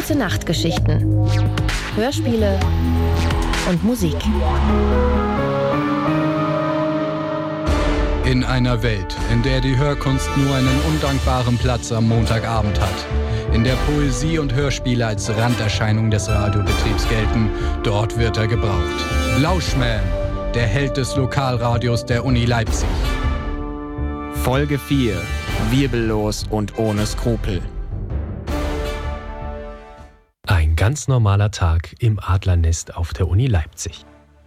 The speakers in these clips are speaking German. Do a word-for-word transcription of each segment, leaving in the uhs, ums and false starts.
Gute Nachtgeschichten, Hörspiele und Musik. In einer Welt, in der die Hörkunst nur einen undankbaren Platz am Montagabend hat, in der Poesie und Hörspiele als Randerscheinung des Radiobetriebs gelten, dort wird er gebraucht. Lauschman, der Held des Lokalradios der Uni Leipzig. Folge vier. Wirbellos und ohne Skrupel. Ein ganz normaler Tag im Adlernest auf der Uni Leipzig.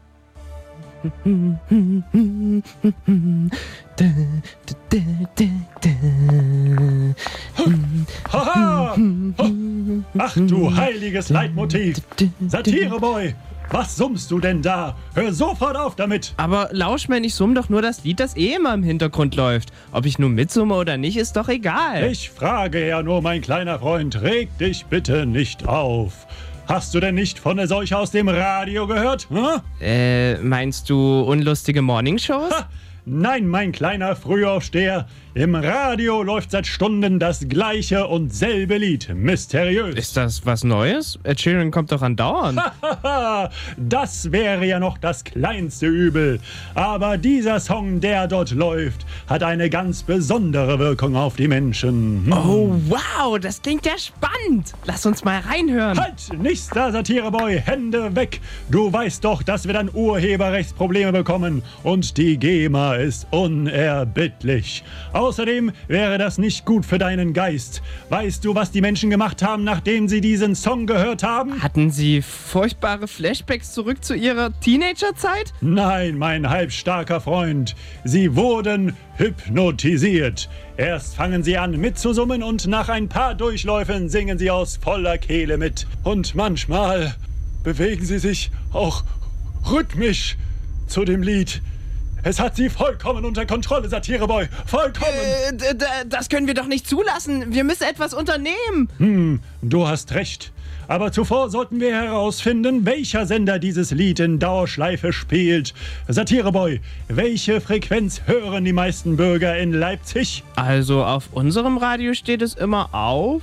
Haha! Ach du heiliges Leitmotiv! Satireboy! Was summst du denn da? Hör sofort auf damit! Aber Lauschman, ich summ doch nur das Lied, das eh immer im Hintergrund läuft. Ob ich nun mitsumme oder nicht, ist doch egal. Ich frage ja nur, mein kleiner Freund, reg dich bitte nicht auf. Hast du denn nicht von der Seuche aus dem Radio gehört? Hm? Äh, meinst du unlustige Morningshows? Ha! Nein, mein kleiner Frühaufsteher. Im Radio läuft seit Stunden das gleiche und selbe Lied. Mysteriös. Ist das was Neues? Ed Sheeran kommt doch andauernd. Das wäre ja noch das kleinste Übel. Aber dieser Song, der dort läuft, hat eine ganz besondere Wirkung auf die Menschen. Hm. Oh, wow, das klingt ja spannend. Lass uns mal reinhören. Halt, nichts da, Satireboy. Hände weg. Du weißt doch, dass wir dann Urheberrechtsprobleme bekommen. Und die GEMA ist unerbittlich. Außerdem wäre das nicht gut für deinen Geist. Weißt du, was die Menschen gemacht haben, nachdem sie diesen Song gehört haben? Hatten sie furchtbare Flashbacks zurück zu ihrer Teenagerzeit? Nein, mein halbstarker Freund. Sie wurden hypnotisiert. Erst fangen sie an mitzusummen und nach ein paar Durchläufen singen sie aus voller Kehle mit. Und manchmal bewegen sie sich auch rhythmisch zu dem Lied. Es hat sie vollkommen unter Kontrolle, Satireboy. Vollkommen. Äh, d- d- das können wir doch nicht zulassen. Wir müssen etwas unternehmen. Hm, du hast recht. Aber zuvor sollten wir herausfinden, welcher Sender dieses Lied in Dauerschleife spielt. Satireboy, welche Frequenz hören die meisten Bürger in Leipzig? Also auf unserem Radio steht es immer auf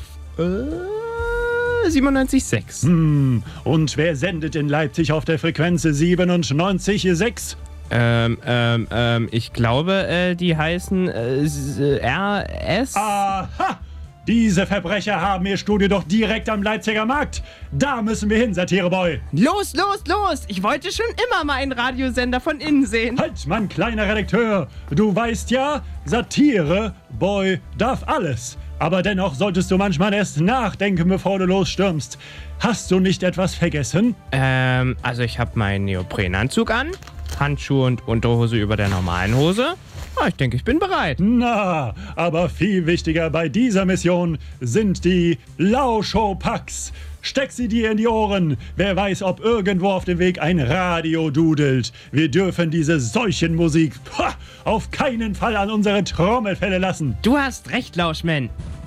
äh, siebenundneunzig Komma sechs. Hm, und wer sendet in Leipzig auf der Frequenz siebenundneunzig Komma sechs? Ähm, ähm, ähm, ich glaube, äh, die heißen äh, R S. Aha! Diese Verbrecher haben ihr Studio doch direkt am Leipziger Markt. Da müssen wir hin, Satireboy. Los, los, los! Ich wollte schon immer mal einen Radiosender von innen sehen. Halt, mein kleiner Redakteur. Du weißt ja, Satireboy darf alles. Aber dennoch solltest du manchmal erst nachdenken, bevor du losstürmst. Hast du nicht etwas vergessen? Ähm, also ich habe meinen Neoprenanzug an, Handschuhe und Unterhose über der normalen Hose. Ah, ich denke, ich bin bereit. Na, aber viel wichtiger bei dieser Mission sind die Lauschow-Packs. Steck sie dir in die Ohren. Wer weiß, ob irgendwo auf dem Weg ein Radio dudelt. Wir dürfen diese Seuchenmusik pah, auf keinen Fall an unsere Trommelfelle lassen. Du hast recht, Lauschman.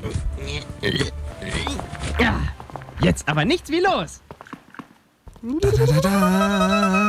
Ja, jetzt aber nichts wie los. Da, da, da, da.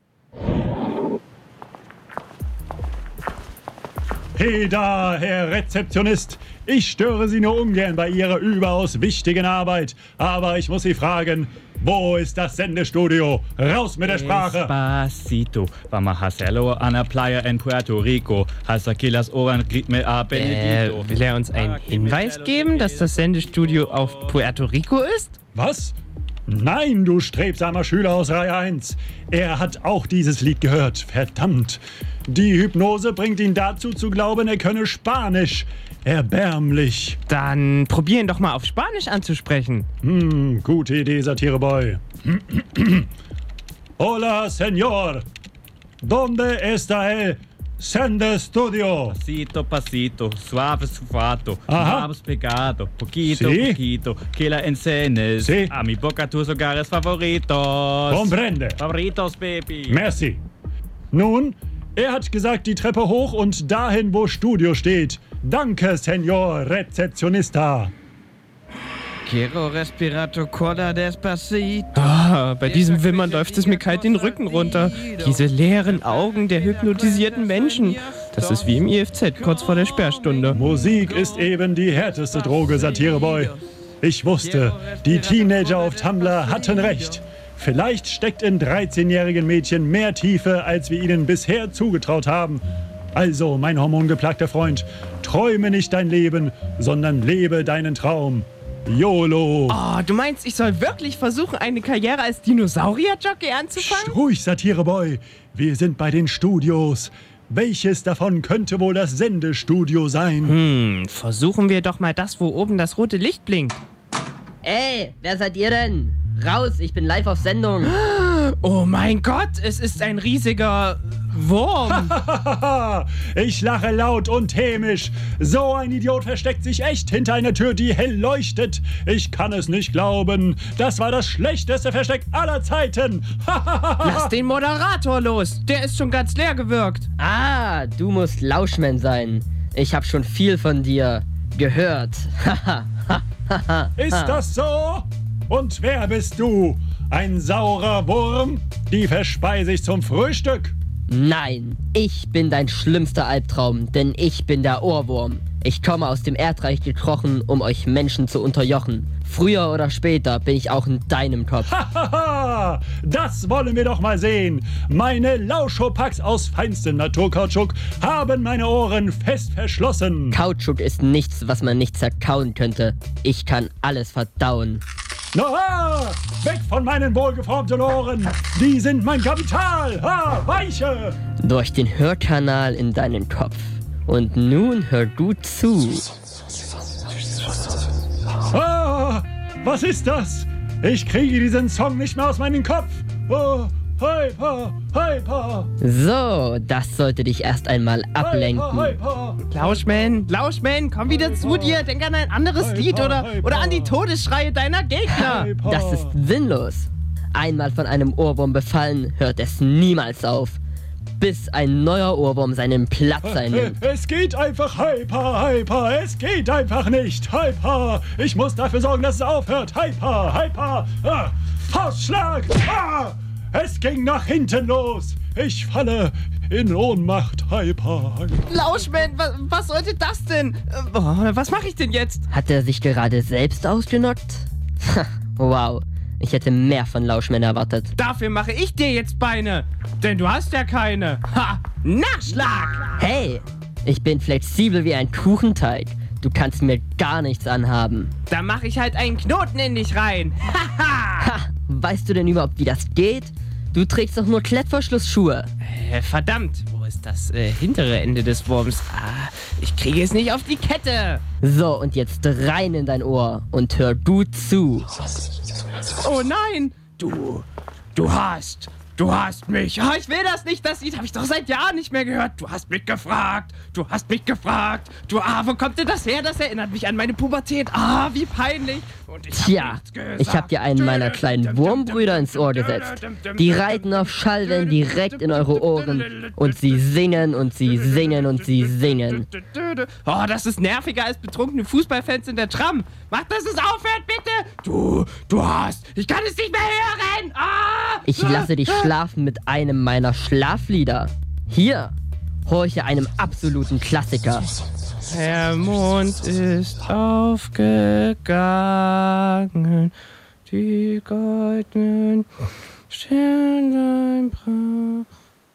Hey da, Herr Rezeptionist. Ich störe Sie nur ungern bei Ihrer überaus wichtigen Arbeit. Aber ich muss Sie fragen, wo ist das Sendestudio? Raus mit der Sprache! Despacito, vamos a hacerlo a la playa en Puerto Rico. Hasta que las oran ritme a Äh, Benedito. will er uns einen Hinweis geben, dass das Sendestudio auf Puerto Rico ist? Was? Nein, du strebsamer Schüler aus Reihe eins. Er hat auch dieses Lied gehört. Verdammt. Die Hypnose bringt ihn dazu zu glauben, er könne Spanisch. Erbärmlich. Dann probieren doch mal auf Spanisch anzusprechen. Hm, gute Idee, Satireboy. Hola, señor. ¿Dónde está el Sendestudio? Pasito, pasito, suave, suato, Aha. vamos pegado, poquito, Sí. poquito, que la enseñes Sí. a mi boca tus hogares favoritos. Comprende. Favoritos, baby. Merci. Nun, er hat gesagt, die Treppe hoch und dahin, wo Studio steht. Danke, Señor Rezeptionista. Quiero respirato cola despacito. Ah, bei diesem Wimmern läuft es mir kalt den Rücken runter. Diese leeren Augen der hypnotisierten Menschen. Das ist wie im I F Z kurz vor der Sperrstunde. Musik ist eben die härteste Droge, Satireboy. Ich wusste, die Teenager auf Tumblr hatten recht. Vielleicht steckt in dreizehnjährigen Mädchen mehr Tiefe, als wir ihnen bisher zugetraut haben. Also, mein hormongeplagter Freund, träume nicht dein Leben, sondern lebe deinen Traum. YOLO! Oh, du meinst, ich soll wirklich versuchen, eine Karriere als Dinosaurier-Jockey anzufangen? Psst, ruhig, Satireboy. Wir sind bei den Studios. Welches davon könnte wohl das Sendestudio sein? Hm, versuchen wir doch mal das, wo oben das rote Licht blinkt. Ey, wer seid ihr denn? Raus, ich bin live auf Sendung. Oh mein Gott, es ist ein riesiger Wurm. Ich lache laut und hämisch. So ein Idiot versteckt sich echt hinter einer Tür, die hell leuchtet. Ich kann es nicht glauben. Das war das schlechteste Versteck aller Zeiten. Lass den Moderator los. Der ist schon ganz leer gewirkt. Ah, du musst Lauschman sein. Ich habe schon viel von dir gehört. Ist das so? Und wer bist du? Ein saurer Wurm? Die verspeise ich zum Frühstück. Nein, ich bin dein schlimmster Albtraum, denn ich bin der Ohrwurm. Ich komme aus dem Erdreich gekrochen, um euch Menschen zu unterjochen. Früher oder später bin ich auch in deinem Kopf. Hahaha, das wollen wir doch mal sehen. Meine Lauschopax aus feinstem Naturkautschuk haben meine Ohren fest verschlossen. Kautschuk ist nichts, was man nicht zerkauen könnte. Ich kann alles verdauen. Na, weg von meinen wohlgeformten Ohren. Die sind mein Kapital. Ha, weiche. Durch den Hörkanal in deinen Kopf. Und nun hör du zu. Ah, was ist das? Ich kriege diesen Song nicht mehr aus meinem Kopf. Oh, hyper, hyper. So, das sollte dich erst einmal ablenken. Hyper, hyper. Lauschman, Lauschman, komm wieder zu dir. Denk an ein anderes Lied oder, oder an die Todesschreie deiner Gegner. Das ist sinnlos. Einmal von einem Ohrwurm befallen, hört es niemals auf. Bis ein neuer Ohrwurm seinen Platz einnimmt. Es geht einfach hyper, hyper. Es geht einfach nicht. Hyper. Ich muss dafür sorgen, dass es aufhört. Hyper, hyper. Ah, Faustschlag. Ah, es ging nach hinten los. Ich falle in Ohnmacht. Hyper, hyper. Lauschman, was, was sollte das denn? Äh, oh, was mache ich denn jetzt? Hat er sich gerade selbst ausgenockt? Wow. Ich hätte mehr von Lauschman erwartet. Dafür mache ich dir jetzt Beine. Denn du hast ja keine. Ha! Nachschlag! Hey, ich bin flexibel wie ein Kuchenteig. Du kannst mir gar nichts anhaben. Da mache ich halt einen Knoten in dich rein. Haha! Ha! Weißt du denn überhaupt, wie das geht? Du trägst doch nur Klettverschlussschuhe. Äh, verdammt, wo ist das äh, hintere Ende des Wurms? Ah, ich kriege es nicht auf die Kette. So, und jetzt rein in dein Ohr und hör du zu. Oh nein! Du, du hast, du hast mich. Ah, ich will das nicht, das Lied habe ich doch seit Jahren nicht mehr gehört. Du hast mich gefragt, du hast mich gefragt. Du, ah, wo kommt denn das her? Das erinnert mich an meine Pubertät. Ah, wie peinlich. Und ich hab Tja, nichts gesagt. ich hab dir einen meiner kleinen Wurmbrüder ins Ohr gesetzt. Die reiten auf Schallwellen direkt in eure Ohren. Und sie singen und sie singen und sie singen. Oh, das ist nerviger als betrunkene Fußballfans in der Tram. Mach, dass es aufhört, bitte. Du, du hast, ich kann es nicht mehr hören. Ah! Ich lasse dich schlafen mit einem meiner Schlaflieder. Hier, horche einem absoluten Klassiker. Der Mond ist aufgegangen, die goldenen Sterne brach.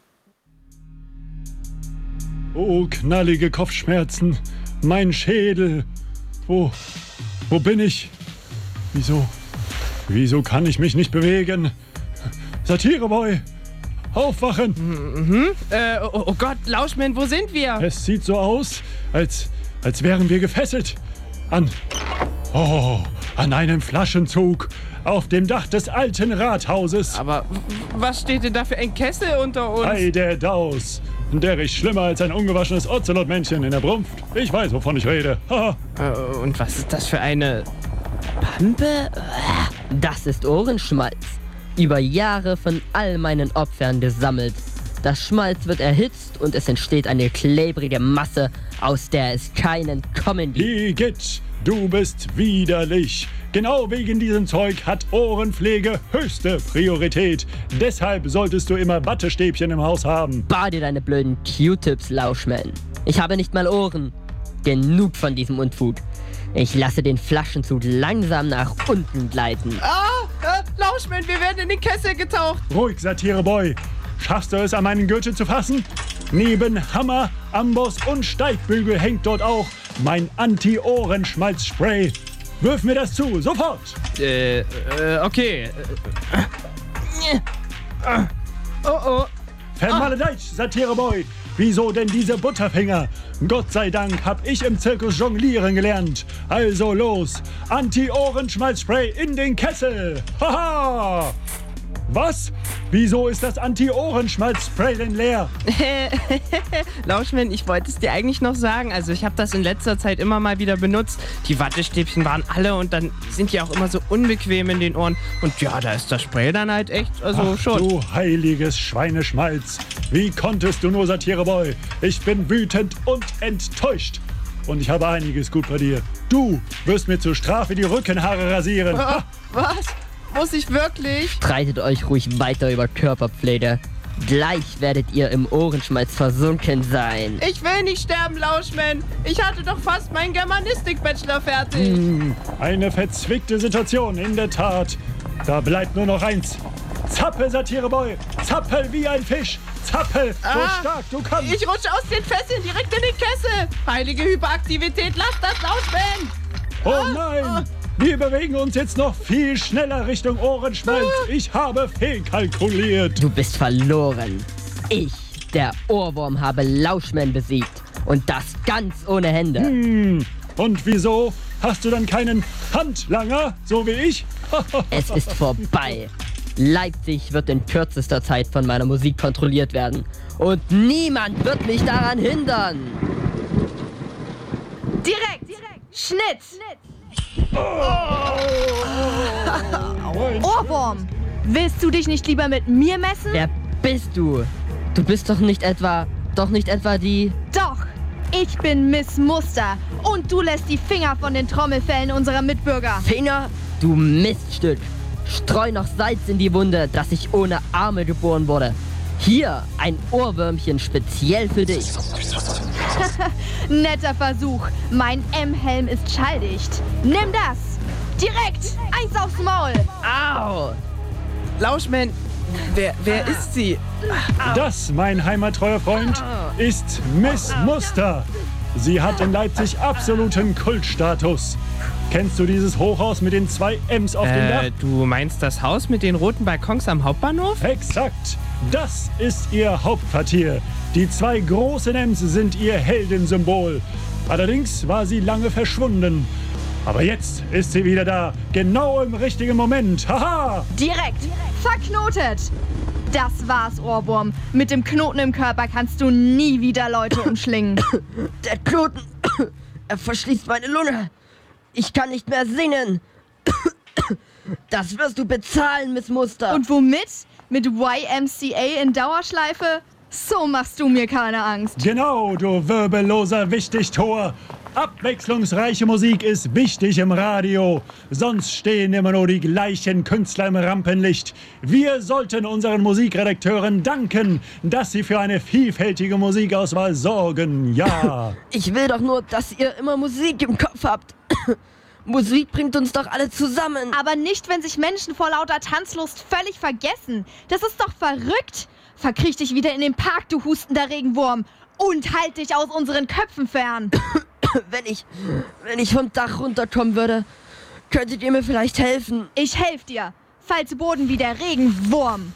Oh, knallige Kopfschmerzen. Mein Schädel. Wo, wo bin ich? Wieso, wieso kann ich mich nicht bewegen? Satireboy, aufwachen! Mhm. Äh, oh, oh Gott, Lauschman, wo sind wir? Es sieht so aus, als, als wären wir gefesselt. An, oh, an einem Flaschenzug auf dem Dach des alten Rathauses. Aber w- was steht denn da für ein Kessel unter uns? Ei, der Daus. Der riecht schlimmer als ein ungewaschenes Ozelotmännchen in der Brunft. Ich weiß, wovon ich rede. Haha. Äh, und was ist das für eine Pampe? Das ist Ohrenschmalz. Über Jahre von all meinen Opfern gesammelt. Das Schmalz wird erhitzt und es entsteht eine klebrige Masse, aus der es keinen Kommen gibt. Igitt, du bist widerlich. Genau wegen diesem Zeug hat Ohrenpflege höchste Priorität. Deshalb solltest du immer Wattestäbchen im Haus haben. Spar dir deine blöden Q-Tips, Lauschman. Ich habe nicht mal Ohren. Genug von diesem Unfug. Ich lasse den Flaschenzug langsam nach unten gleiten. Ah, äh, Lauschman, wir werden in den Kessel getaucht. Ruhig, Satireboy. Schaffst du es, an meinen Gürtel zu fassen? Neben Hammer, Amboss und Steigbügel hängt dort auch mein Anti-Ohrenschmalz-Spray. Wirf mir das zu, sofort! Äh, äh okay. Oh, oh. Vermaledeit, Satireboy. Wieso denn diese Butterfinger? Gott sei Dank hab ich im Zirkus jonglieren gelernt. Also los, Anti-Ohrenschmalzspray in den Kessel. Haha! Was? Wieso ist das Anti-Ohrenschmalzspray denn leer? Lauschman, ich wollte es dir eigentlich noch sagen. Also ich habe das in letzter Zeit immer mal wieder benutzt. Die Wattestäbchen waren alle und dann sind die auch immer so unbequem in den Ohren. Und ja, da ist das Spray dann halt echt, also Ach, schon. du heiliges Schweineschmalz. Wie konntest du nur, Satireboy? Ich bin wütend und enttäuscht. Und ich habe einiges gut bei dir. Du wirst mir zur Strafe die Rückenhaare rasieren. Ha! Was? Muss ich wirklich? Streitet euch ruhig weiter über Körperpflege. Gleich werdet ihr im Ohrenschmalz versunken sein. Ich will nicht sterben, Lauschman. Ich hatte doch fast meinen Germanistik-Bachelor fertig. Hm, eine verzwickte Situation, in der Tat. Da bleibt nur noch eins. Zappel, Satireboy. Zappel wie ein Fisch. Zappel, so Ah, stark du kannst. Ich rutsche aus den Fesseln direkt in den Kessel. Heilige Hyperaktivität, lasst das, Lauschman. Oh nein! Wir bewegen uns jetzt noch viel schneller Richtung Ohrenschmalz. Ich habe fehlkalkuliert. Du bist verloren. Ich, der Ohrwurm, habe Lauschman besiegt. Und das ganz ohne Hände. Hm, und wieso hast du dann keinen Handlanger, so wie ich? Es ist vorbei. Leipzig wird in kürzester Zeit von meiner Musik kontrolliert werden. Und niemand wird mich daran hindern. Direkt! Schnitt! Mein Ohrwurm! Willst du dich nicht lieber mit mir messen? Wer bist du? Du bist doch nicht etwa, doch nicht etwa die... Doch! Ich bin Miss Muster und du lässt die Finger von den Trommelfellen unserer Mitbürger. Finger? Du Miststück. Streu noch Salz in die Wunde, dass ich ohne Arme geboren wurde. Hier ein Ohrwürmchen speziell für dich. Netter Versuch. Mein M-Helm ist schalldicht. Nimm das! Direkt! Eins aufs Maul! Au! Lauschman, wer, wer ist sie? Das, mein heimattreuer Freund, ist Miss Muster. Sie hat in Leipzig absoluten Kultstatus. Kennst du dieses Hochhaus mit den zwei M's auf dem Dach? Äh, du meinst das Haus mit den roten Balkons am Hauptbahnhof? Exakt. Das ist ihr Hauptquartier. Die zwei großen M's sind ihr Heldensymbol. Allerdings war sie lange verschwunden. Aber jetzt ist sie wieder da. Genau im richtigen Moment. Haha! Direkt! Verknotet! Das war's, Ohrwurm. Mit dem Knoten im Körper kannst du nie wieder Leute umschlingen. Der Knoten, er verschließt meine Lunge. Ich kann nicht mehr singen. Das wirst du bezahlen, Miss Muster. Und womit? Mit Y M C A in Dauerschleife? So machst du mir keine Angst. Genau, du wirbelloser Wichtigtor. Abwechslungsreiche Musik ist wichtig im Radio. Sonst stehen immer nur die gleichen Künstler im Rampenlicht. Wir sollten unseren Musikredakteuren danken, dass sie für eine vielfältige Musikauswahl sorgen. Ja. Ich will doch nur, dass ihr immer Musik im Kopf habt. Musik bringt uns doch alle zusammen. Aber nicht, wenn sich Menschen vor lauter Tanzlust völlig vergessen. Das ist doch verrückt. Verkriech dich wieder in den Park, du hustender Regenwurm. Und halt dich aus unseren Köpfen fern. Wenn ich, wenn ich vom Dach runterkommen würde, könntet ihr mir vielleicht helfen? Ich helf dir. Fall zu Boden wie der Regenwurm.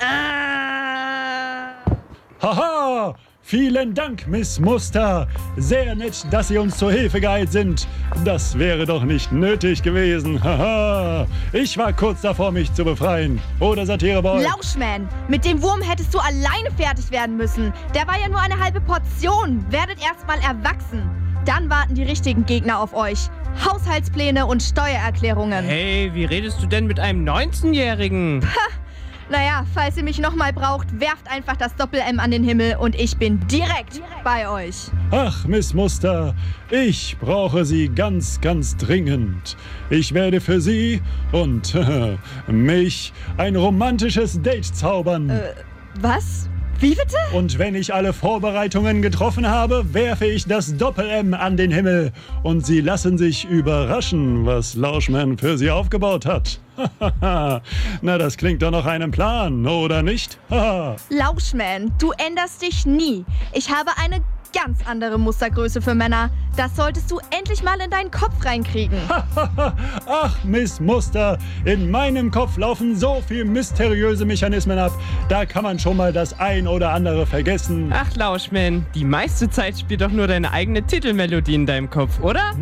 Ah! Haha! Vielen Dank, Miss Muster. Sehr nett, dass Sie uns zur Hilfe geeilt sind. Das wäre doch nicht nötig gewesen. Haha! Ich war kurz davor, mich zu befreien. Oder, Satireboy? Lauschman, mit dem Wurm hättest du alleine fertig werden müssen. Der war ja nur eine halbe Portion. Werdet erst mal erwachsen. Dann warten die richtigen Gegner auf euch. Haushaltspläne und Steuererklärungen. Hey, wie redest du denn mit einem neunzehnjährigen? Naja, falls ihr mich nochmal braucht, werft einfach das Doppel-M an den Himmel und ich bin direkt, direkt bei euch. Ach, Miss Muster, ich brauche Sie ganz, ganz dringend. Ich werde für Sie und mich ein romantisches Date zaubern. Äh, was? Wie bitte? Und wenn ich alle Vorbereitungen getroffen habe, werfe ich das Doppel-M an den Himmel. Und Sie lassen sich überraschen, was Lauschman für Sie aufgebaut hat. Na, das klingt doch nach einem Plan, oder nicht? Lauschman, du änderst dich nie. Ich habe eine ganz andere Mustergröße für Männer. Das solltest du endlich mal in deinen Kopf reinkriegen. Ach, Miss Muster, in meinem Kopf laufen so viel mysteriöse Mechanismen ab. Da kann man schon mal das ein oder andere vergessen. Ach, Lauschman, die meiste Zeit spielt doch nur deine eigene Titelmelodie in deinem Kopf, oder?